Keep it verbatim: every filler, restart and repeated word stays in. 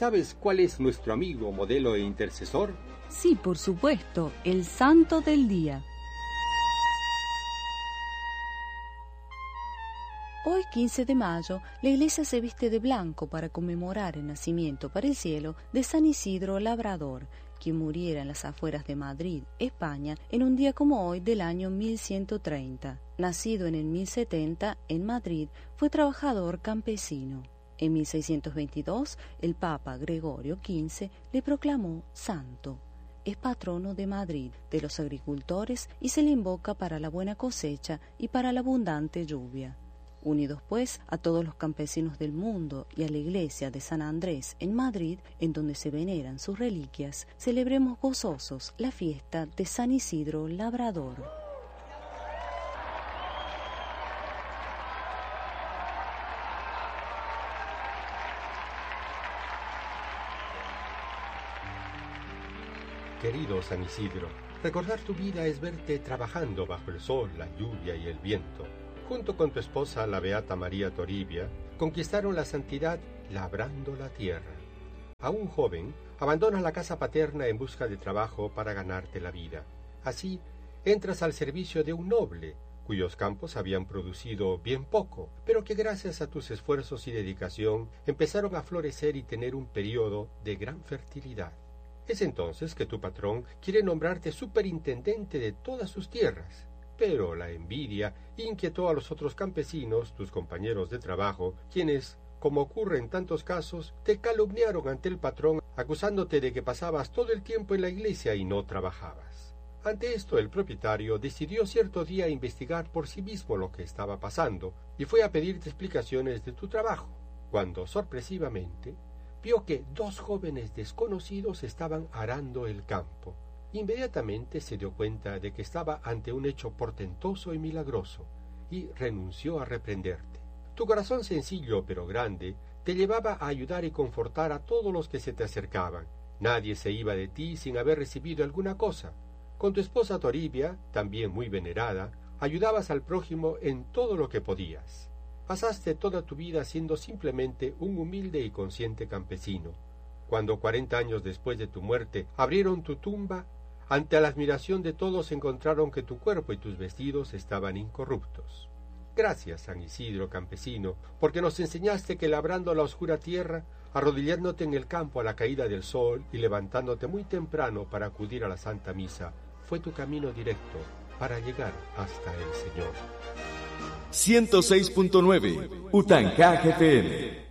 ¿Sabes cuál es nuestro amigo, modelo e intercesor? Sí, por supuesto, el santo del día. Hoy, quince de mayo, la iglesia se viste de blanco para conmemorar el nacimiento para el cielo de San Isidro Labrador, quien muriera en las afueras de Madrid, España, en un día como hoy del año mil ciento treinta. Nacido en el mil setenta en Madrid, fue trabajador campesino. En mil seiscientos veintidós, el Papa Gregorio quince le proclamó santo. Es patrono de Madrid, de los agricultores, y se le invoca para la buena cosecha y para la abundante lluvia. Unidos pues a todos los campesinos del mundo y a la iglesia de San Andrés en Madrid, en donde se veneran sus reliquias, celebremos gozosos la fiesta de San Isidro Labrador. Querido San Isidro, recordar tu vida es verte trabajando bajo el sol, la lluvia y el viento. Junto con tu esposa, la beata María Toribia, conquistaron la santidad labrando la tierra. Aún joven, abandonas la casa paterna en busca de trabajo para ganarte la vida. Así, entras al servicio de un noble, cuyos campos habían producido bien poco, pero que gracias a tus esfuerzos y dedicación empezaron a florecer y tener un periodo de gran fertilidad. Es entonces que tu patrón quiere nombrarte superintendente de todas sus tierras. Pero la envidia inquietó a los otros campesinos, tus compañeros de trabajo, quienes, como ocurre en tantos casos, te calumniaron ante el patrón, acusándote de que pasabas todo el tiempo en la iglesia y no trabajabas. Ante esto, el propietario decidió cierto día investigar por sí mismo lo que estaba pasando y fue a pedirte explicaciones de tu trabajo, cuando, sorpresivamente, vio que dos jóvenes desconocidos estaban arando el campo. Inmediatamente se dio cuenta de que estaba ante un hecho portentoso y milagroso, y renunció a reprenderte. Tu corazón sencillo pero grande te llevaba a ayudar y confortar a todos los que se te acercaban. Nadie se iba de ti sin haber recibido alguna cosa. Con tu esposa Toribia, también muy venerada, ayudabas al prójimo en todo lo que podías. Pasaste toda tu vida siendo simplemente un humilde y consciente campesino. Cuando cuarenta años después de tu muerte abrieron tu tumba, ante la admiración de todos encontraron que tu cuerpo y tus vestidos estaban incorruptos. Gracias, San Isidro campesino, porque nos enseñaste que labrando la oscura tierra, arrodillándote en el campo a la caída del sol y levantándote muy temprano para acudir a la Santa Misa, fue tu camino directo para llegar hasta el Señor. ciento seis punto nueve Utancá F M